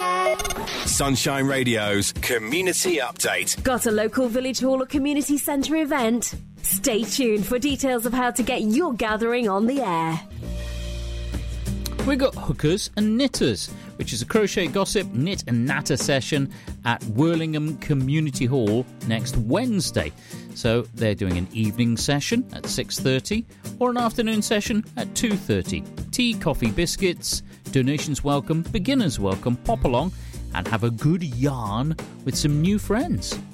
Sunshine Radio's Community Update. Got a local village hall or community centre event? Stay tuned for details of how to get your gathering on the air. We've got Hookers and Knitters, which is a crochet, gossip, knit and natter session at Whirlingham Community Hall next Wednesday. So they're doing an evening session at 6:30 or an afternoon session at 2:30. Tea, coffee, biscuits, donations welcome, beginners welcome, pop along and have a good yarn with some new friends.